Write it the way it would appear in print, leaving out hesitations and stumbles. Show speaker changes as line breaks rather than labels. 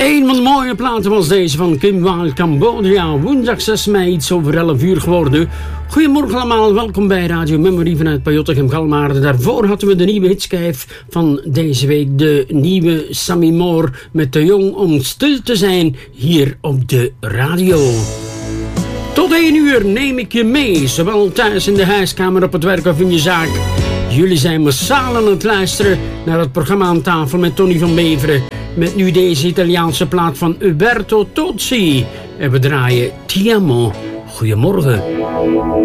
Een van de mooie platen was deze van Kim Wilde, Cambodja. Woensdag 6 mei, iets over 11 uur geworden. Goedemorgen allemaal, welkom bij Radio Memory vanuit Pajottegem Galmaarden. Daarvoor hadden we de nieuwe hitschijf van deze week. De nieuwe Sammy Moore met Te Jong om stil te zijn hier op de radio. Tot 1 uur neem ik je mee, zowel thuis in de huiskamer, op het werk of in je zaak. Jullie zijn massaal aan het luisteren naar het programma Aan Tafel met Tony van Beveren. Met nu deze Italiaanse plaat van Uberto Tozzi. En we draaien Ti Amo. Goedemorgen.